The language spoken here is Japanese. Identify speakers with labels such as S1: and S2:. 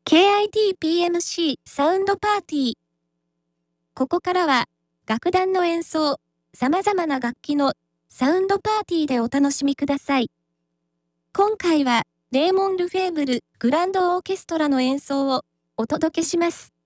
S1: KIT-PMC サウンドパーティー。ここからは、楽団の演奏、様々な楽器のサウンドパーティーでお楽しみください。今回は、レーモン・ルフェーブル・グランドオーケストラの演奏をお届けします。